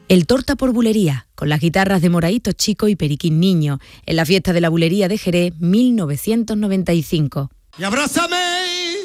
El Torta por Bulería, con las guitarras de Moraíto Chico y Periquín Niño, en la fiesta de la Bulería de Jerez 1995. Y abrázame